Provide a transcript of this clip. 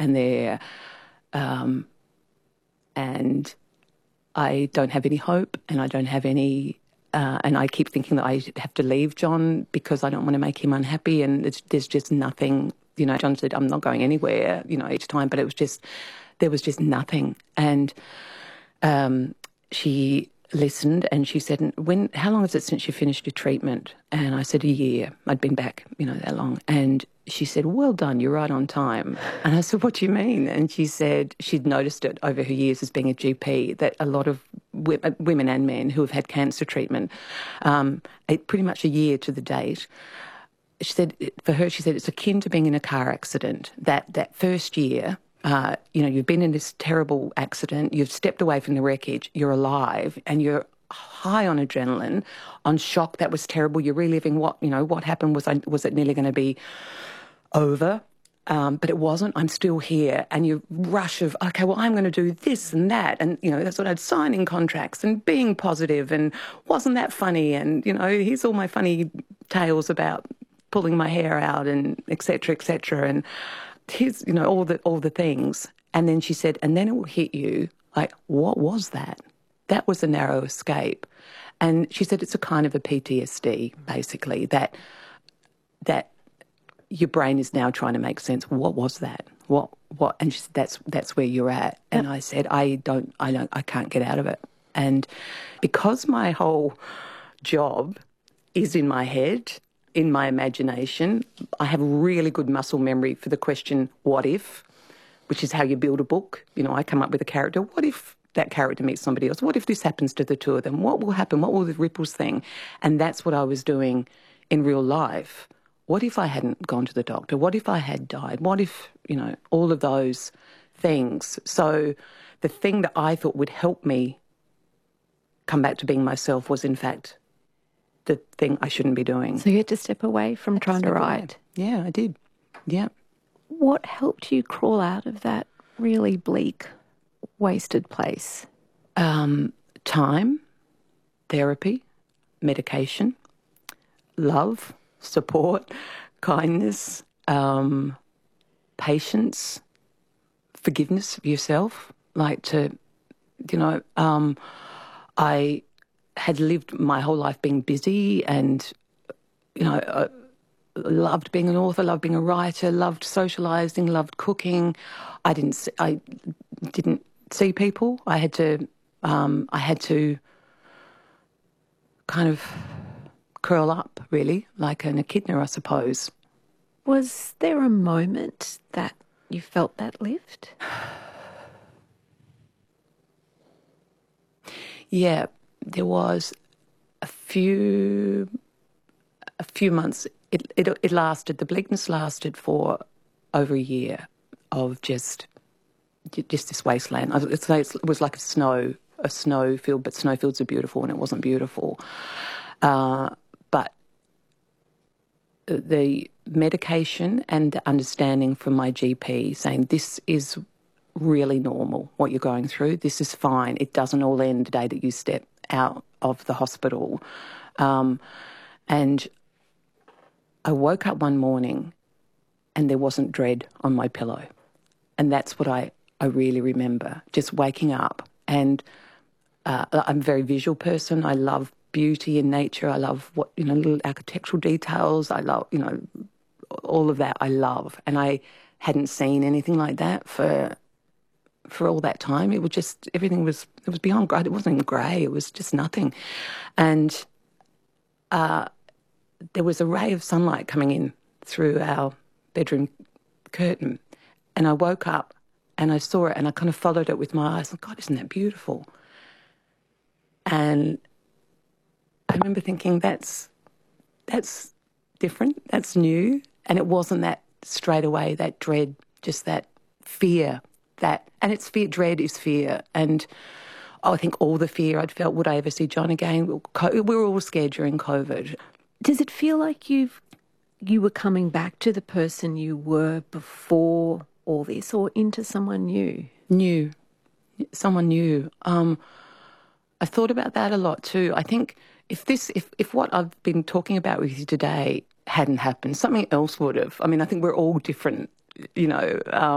and and I don't have any hope, and I don't have any, and I keep thinking that I have to leave John because I don't want to make him unhappy, and there's just nothing. You know, John said, I'm not going anywhere, you know, each time, but there was just nothing. And she listened and she said, how long is it since you finished your treatment? And I said, a year. I'd been back, you know, that long. And she said, well done, you're right on time. And I said, what do you mean? And she said she'd noticed it over her years as being a GP that a lot of women and men who have had cancer treatment, pretty much a year to the date, she said, for her, she said, it's akin to being in a car accident. That first year, you know, you've been in this terrible accident, you've stepped away from the wreckage, you're alive, and you're high on adrenaline, on shock. That was terrible. You're reliving what happened. Was it nearly going to be over? But it wasn't. I'm still here. And you rush of, okay, well, I'm going to do this and that. And, you know, that's what I'd signing contracts and being positive and wasn't that funny? And, you know, here's all my funny tales about pulling my hair out and et cetera, and here's, you know, all the things. And then she said, and then it will hit you, like, what was that? That was a narrow escape. And she said it's a kind of a PTSD, basically, that your brain is now trying to make sense. What was that? What? And she said, that's where you're at. And I said, I can't get out of it. And because my whole job is in my head, in my imagination, I have really good muscle memory for the question, what if, which is how you build a book. You know, I come up with a character. What if that character meets somebody else? What if this happens to the two of them? What will happen? What will the ripples thing? And that's what I was doing in real life. What if I hadn't gone to the doctor? What if I had died? What if, you know, all of those things. So the thing that I thought would help me come back to being myself was, in fact, the thing I shouldn't be doing. So you had to step away from trying to write? Yeah, I did. Yeah. What helped you crawl out of that really bleak, wasted place? Time, therapy, medication, love, support, kindness, patience, forgiveness of yourself. Like to, you know, I had lived my whole life being busy and, you know, loved being an author, loved being a writer, loved socialising, loved cooking. I didn't see people. I had to kind of curl up, really, like an echidna, I suppose. Was there a moment that you felt that lift? Yeah, there was a few months. It lasted. The bleakness lasted for over a year of just this wasteland. It was like a snow field, but snowfields are beautiful, and it wasn't beautiful. But the medication and the understanding from my GP saying this is really normal, what you're going through. This is fine. It doesn't all end the day that you step out of the hospital. And I woke up one morning and there wasn't dread on my pillow. And that's what I really remember, just waking up. And I'm a very visual person. I love beauty in nature. I love little architectural details. I love, all of that I love. And I hadn't seen anything like that for all that time. It was just, it was beyond grey. It wasn't even grey. It was just nothing. And there was a ray of sunlight coming in through our bedroom curtain. And I woke up and I saw it and I kind of followed it with my eyes. And God, isn't that beautiful? And I remember thinking, that's different, that's new. And it wasn't that straight away, that dread, just that fear. And it's fear, dread is fear. And I think all the fear I'd felt, would I ever see John again? We were all scared during COVID. Does it feel like you were coming back to the person you were before all this, or into someone new? New. Someone new. I thought about that a lot too. I think if what I've been talking about with you today hadn't happened, something else would have. I mean, I think we're all different,